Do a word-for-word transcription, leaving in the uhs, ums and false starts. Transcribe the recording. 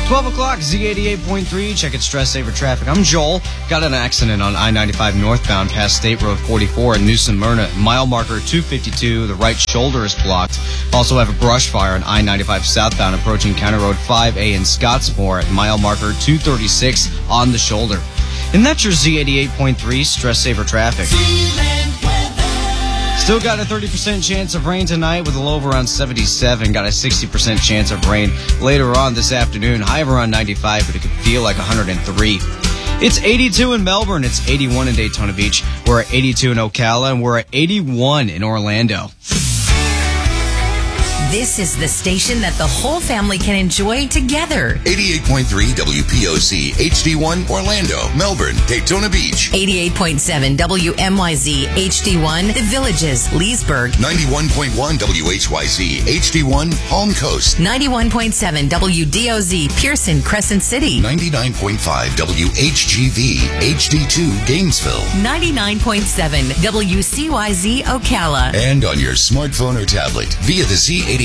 twelve o'clock, Z eighty-eight point three, checking Stress Saver traffic. I'm Joel. Got an accident on I ninety-five northbound past State Road forty-four in New Smyrna. Mile marker two fifty-two, the right shoulder is blocked. Also have a brush fire on I ninety-five southbound approaching County Road five A in Scottsmore at mile marker two thirty-six on the shoulder. And that's your Z eighty-eight point three Stress Saver traffic. Still got a thirty percent chance of rain tonight with a low of around seventy-seven. Got a sixty percent chance of rain later on this afternoon. High of around ninety-five, but it could feel like one hundred three. It's eighty-two in Melbourne. It's eighty-one in Daytona Beach. We're at eighty-two in Ocala, and we're at eighty-one in Orlando. This is the station that the whole family can enjoy together. eighty-eight point three W P O C H D one Orlando, Melbourne, Daytona Beach. eighty-eight point seven W M Y Z H D one The Villages, Leesburg. ninety-one point one W H Y Z H D one Palm Coast. ninety-one point seven W D O Z Pearson, Crescent City. ninety-nine point five W H G V H D two Gainesville. ninety-nine point seven W C Y Z Ocala. And on your smartphone or tablet via the Z